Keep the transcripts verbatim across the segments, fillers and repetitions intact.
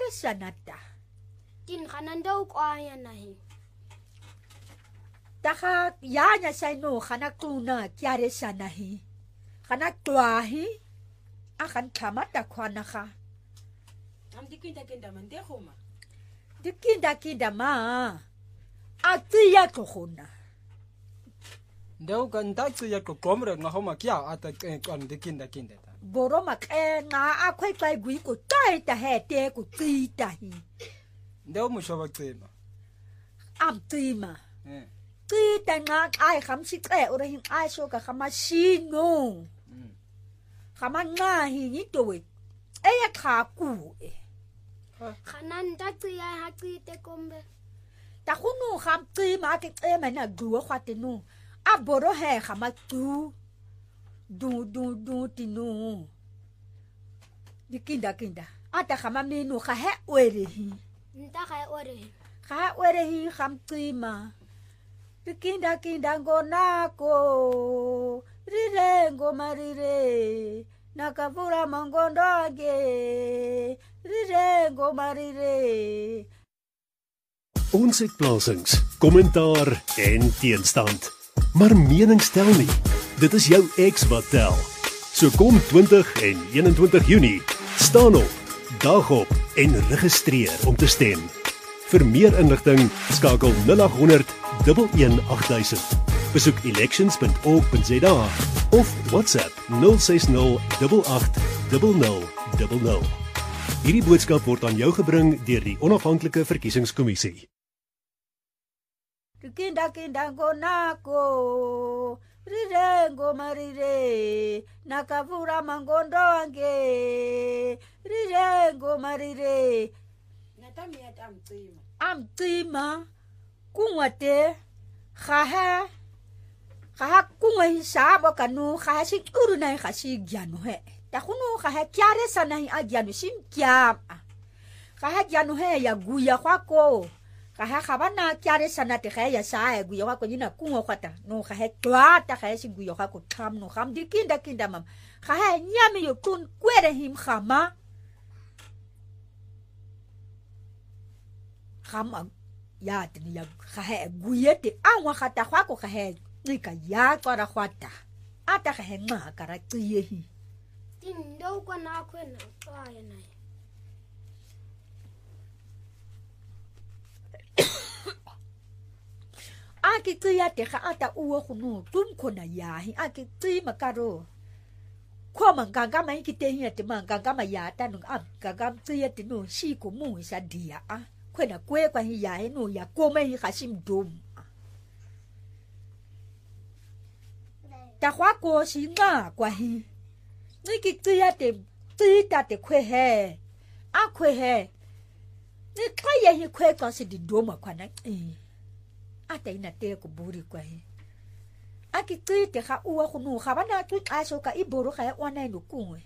sanata tin kananda ukwaya nahi taka yanya saino kana tuna kiare sanahi kana tuahi akan kamata kwana ka am dikinda kinda mande khoma dikinda kinda ma atiya kohona ndeu kan tatsi ya ko komre nga homa kya ata kan dikinda kinda boro make nga akwai kai gui ko tai ta hete ko tita hi ndeu mushoba tsema am tima eh tita nga ai kham si tse ora hin ai so ka khama sino khama nga hi ni towe eya kha ku e kananda tsiya haqite kombe ta khunu kham tima ke tsema na duwa khwate no a boro he khama tu du du du tinu dikinda kinda ata khama minu kha he were hi nta kha ore kha were hi kham tima dikinda kinda ngonako rirengo marire nakavura mangondo age rirengo marire. Ons het plasings, kommentaar en teenstand. Maar mening stel nie. Dit is jou ex wat tel. So kom twintig en eenentwintig Junie, staan op, dag op en registreer om te stem. Vir meer inligting skakel nul agt honderd, een een agt duisend. Besoek elections punt org punt za of WhatsApp nul ses nul agt agt nul nul nul nul. Hierdie boodskap word aan jou gebring deur die Onafhanklike Verkiesingskommissie. Kinda kinda ngonako rirengo marire nakavura mangondo ange rirengo marire natami yatamtsima amtsima kungwate khaha khaha kungwa hisabo kanu khaha sikuru nai khasi gyanu he takunu khaha kyare sana hi agyanu sim kya khaha gyanu he ya guya kwako khaha khabana kyare sana te khaya sa guya kwako nyina kungwa kwata no khaha twata khaya si guya kwako tham no kham dikinda kinda mam khaha nyame yo kun kwere him khama khama ya tini ya khahe guyete anwa khata khwako khahe nika ya kwara khwata ata khahe nga kara tsiyehi tindo kwa na kwena kwaya nahi aki tsiyate kha ata uwe khunu tum khona yahi aki tsima karo kwa manganga mai kitehi ate manganga mayata no am gaga tsiyate no shiko mu sa dia a kwena kwe kwa hi ya eno ya kome hi khashim dom ta khwa ko singa kwa hi niki tsiya te tsita te kwe he a kwe he ni kaya hi kwe ka si di doma kwa na eh ata ina te ko buri kwa hi aki tsite kha uwa khunu kha bana tu aso ka iboro kha ona ino kungwe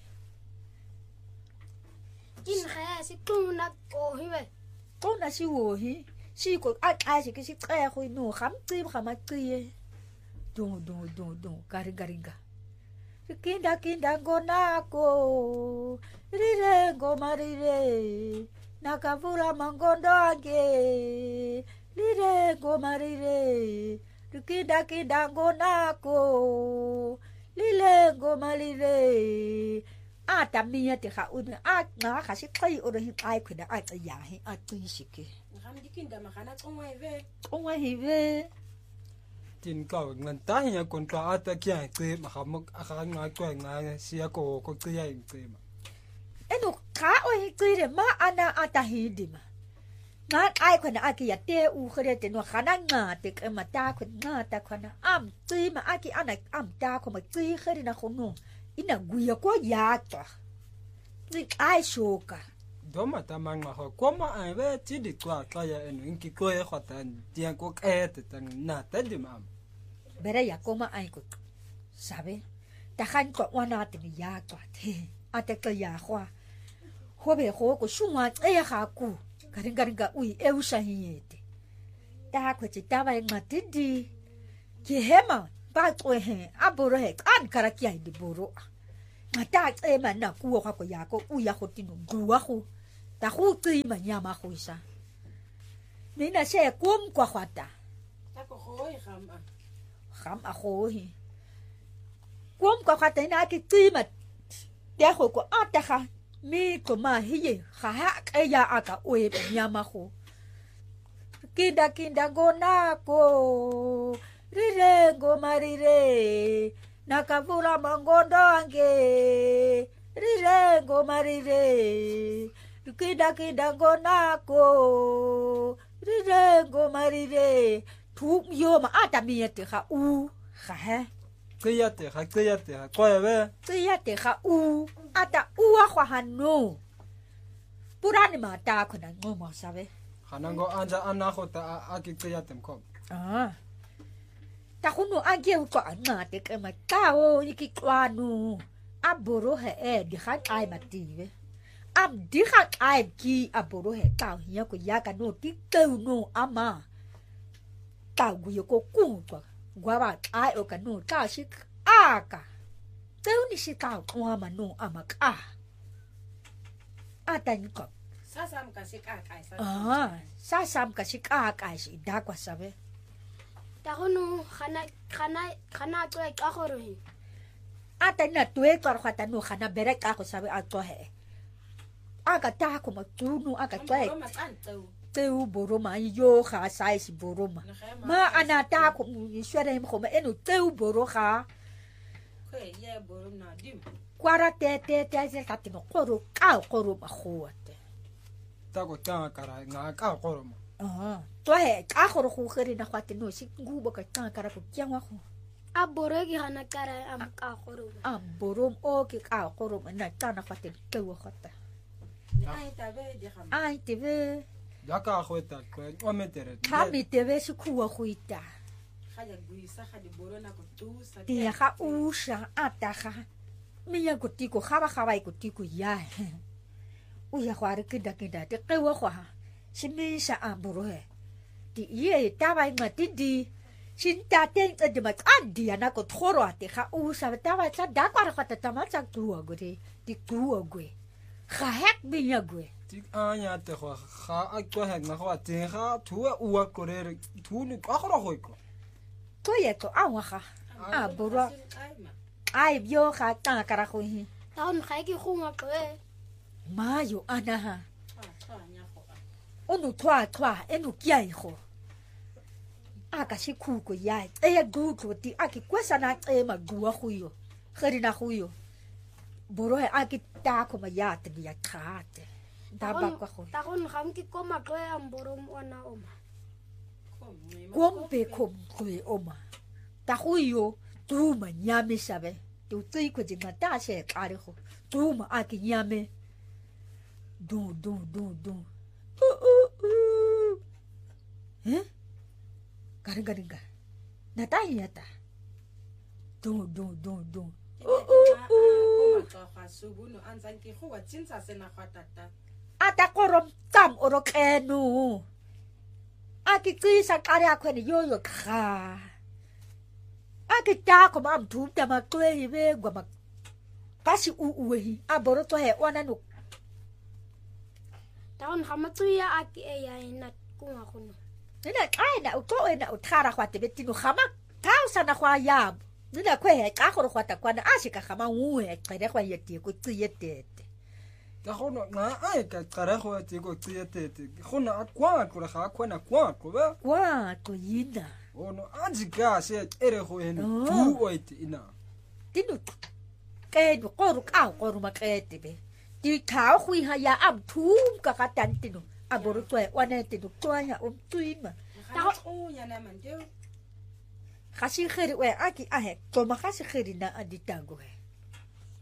tin kha si kuna ko hiwe Kona si wohi si ko akashi ke si tsaya go no kham tsib khama tsiye do do do do gari garinga kinda kinda ngonako rirengo marire nakavura mangondo age rirengo marire kinda kinda ngonako lilengo marire ata mia te kha una a nga kha si kai ora hi kai khida a tsa ya hi a tsishike ngam dikinda magana tsongwa ive tsongwa hive tin ka ngan ta hiya kon ka ata kya tse ma khamok a kha nga twa nga sia ko ko tsiya im tse ma eno ka o hi tsire ma ana ata hi dima nga ai khona aki ya te u khere te no khana nga te ka mata khon nga ta khona am tsi ma aki ana am ta ko ma tsi khere na khono ina guya ko yata ni ai shoka doma ta manga ho koma ai ve ti di kwa ka ya enu inki ko e khata tian ko ke te tan na ta di mam bere ya koma ai ko sabe ta khan ko wana te ya kwa te ate ka ya khwa ho be ho ko shuma e ga ku garing garing ga ui e usa hiete ta ko ti ta ba ngatidi ki hema ba tsoe he aboro he an karakia di boro ngata e mana ku kwa ko ya ko u ya go tino duwa go ta go tsima nyama go isa mina se kom kwa kwata ta ko gooi gama gam a gooi kom kwa kwata ina ki tsima ya go ko ataga mi ko ma hiye ga ha ke ya aka o e nyama go kinda kinda gonako rirengo marire nakavula mangondo ange rirengo marire kinda kinda gonako rirengo marire tu yo ma ata miete ga u ga he qiyate ga qiyate ga qoebe qiyate ga u ata u a gwa hanu purani mata khona ngomo sabe hanango anja anagota aki qiyate mkhom ah ta khunu age u ko anate ke matao ikiqwanu aboro he e di ga ai mative am di ga ai ki aboro he ta ya ko ya ka no ti teu no ama ta gu yo ko ku ko gwa ba ai o ka no ta shi aka teu ni shi ka ko ma no ama ka ata ni ko sasa mkashika kaisa ah sasa mkashika kaisa da kwa sabe ta gono khana khana khana twa ka gore he ata na twe ka khata no khana bere ka go sabe a to he aka ta ko ma tunu aka twa ma tsanto teu boroma yo ga size boroma ma ana ta ko shwere mo ma eno teu boroga ko ye borom na dim kwara te te te se ka tino koro ka koro ma khoate ta ko ta kara nga ka qoromo ah to he ka koro go gere na khate no si ngubo ka ta kara ko kyangwa go a boro ki hana kara am ka gore a borom o ke ka koro na ta na khate teu khata ai ta be di gama ai te ve ya ka khweta ko o metere ka mi te ve se kuwa go ita ga ya buisa ga di boro na ko tusa ti ga usha ataga mi ya ko tiko ga ba ga ba ko tiko ya o ya go re ke da ke da te ke wa go ha se mi sa a boro he ti ye ta ba ma ti di sin ta te de ma andi ana ko thoro ate ga usha ta ba tsa da kwa re ga ta ma tsa tuwa go re ti tuwa go ga hek mi ya go ti anya te go ga a twa he na go te ga thu u a korere thu ni ka go go ko to ye ko a wa ga a boro ai bio ga ta kara go hi ta on ga ki khuma ko e mayo ana ha ha nya go onu twa twa enu kia iho aka si kuko ya e gugu ti aki kwesa na e ma gua huyo khari na huyo boro e aki ta ko ma ya te ya khate da ba kwa ho ta gon gam ki ko ma ko am boro ona oma kompe kom kwe oma ta huyo tu ma nyame sabe tu tui ko jinga ta se kare ho tu ma aki nyame do do do do eh garing garing ga natai yata do do do do ata korom tam oro kenu aki kisa kare akweni yoyo kha aki ta ko mam tu ta ma kwe be gwa ma kasi u uhi aboro to he wana no ta on ga matsuya aki e ya ina ku ma gono nina ai na uto ena uthara khwate betino khama tausa na khwa yabo nina kwe he ka gore khwata kwana ashika khama uwe qere khwa yete ko tsiyetete ta go no na ai ka qara go te ko tsiyetete go na kwa ko ga khwana kwa ko ba wa to yina ono anjika se ere go ene tu oit ina tinu ke do koru ka koru makete be ti thao khui ha ya am thum ka ka tan tinu aboro twa wana tinu twanya um tuima ta o nya na man de khasi khiri we aki ahe to ma khasi khiri na aditango he